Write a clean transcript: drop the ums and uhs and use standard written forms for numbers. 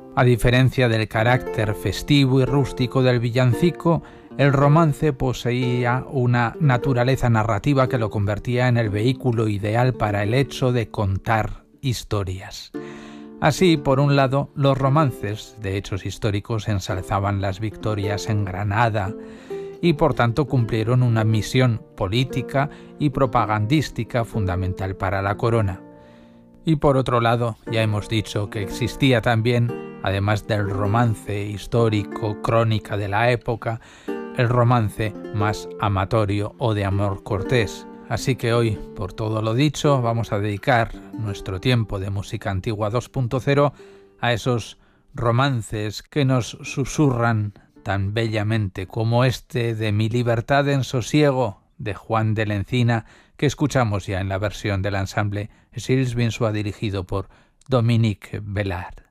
A diferencia del carácter festivo y rústico del villancico, el romance poseía una naturaleza narrativa que lo convertía en el vehículo ideal para el hecho de contar historias. Así, por un lado, los romances de hechos históricos ensalzaban las victorias en Granada y por tanto cumplieron una misión política y propagandística fundamental para la corona. Y por otro lado, ya hemos dicho que existía también, además del romance histórico, crónica de la época, el romance más amatorio o de amor cortés. Así que hoy, por todo lo dicho, vamos a dedicar nuestro tiempo de Música Antigua 2.0 a esos romances que nos susurran tan bellamente como este de Mi libertad en sosiego, de Juan de la Encina, que escuchamos ya en la versión del ensamble Gilles Binsois dirigido por Dominique Bellard.